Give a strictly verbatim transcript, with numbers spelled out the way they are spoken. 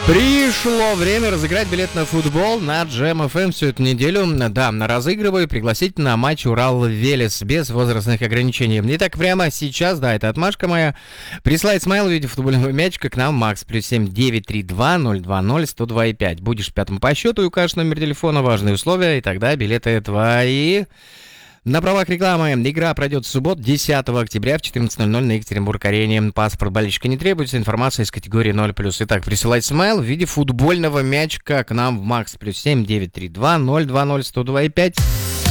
Пришло время разыграть билет на футбол на Джем эф эм всю эту неделю. Да, разыгрываю пригласить на матч Урал-Велес без возрастных ограничений. Итак, прямо сейчас, да, это отмашка моя. Присылай смайл в виде футбольного мячика к нам, Макс, плюс семь девять три два ноль два ноль сто два и пять. Будешь пятым по счету и укажешь номер телефона, важные условия, и тогда билеты твои. На правах рекламы. Игра пройдет в субботу, десятого октября в четырнадцать ноль ноль на Екатеринбург-арене. Паспорт болельщика не требуется, информация из категории ноль плюс. Итак, присылай смайл в виде футбольного мячика к нам в Макс плюс семь девять три два ноль два ноль сто два и пять.